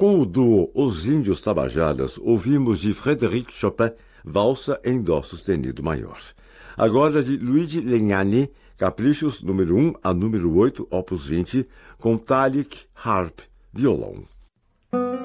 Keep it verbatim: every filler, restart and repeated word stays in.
Com o duo Os Índios Tabajadas, ouvimos de Frédéric Chopin, Valsa em Dó sustenido maior. Agora de Luigi Legnani, Caprichos número um a número oito, opus vinte, com Talik Harp, violão.